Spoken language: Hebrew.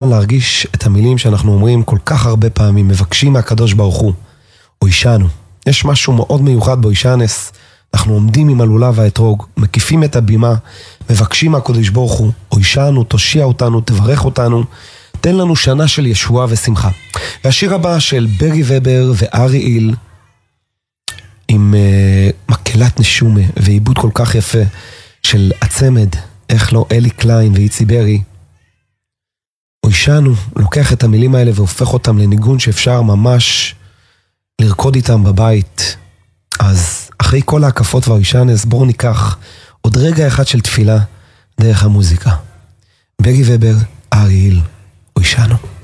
להרגיש את המילים שאנחנו אומרים כל כך הרבה פעמים, מבקשים מהקדוש ברוך הוא, אוישנו. יש משהו מאוד מיוחד באוישנס, אנחנו עומדים עם הלולב והאתרוג, מקיפים את הבימה, מבקשים מהקדוש ברוך הוא, אוישנו, תושיע אותנו, תברך אותנו, תן לנו שנה של ישועה ושמחה. והשיר הבא של ברי ובר וארי איל, עם מקהלת נשומה ועיבוד כל כך יפה של הצמד, איך לא, אלי קליין ואיצי ברי. אוישנו לוקח את המילים האלה והופך אותם לניגון שאפשר ממש לרקוד איתם בבית. אז אחרי כל ההקפות והאוישנס, בואו ניקח עוד רגע אחד של תפילה דרך המוזיקה. ברי ובר, ארי איל, אוישנו.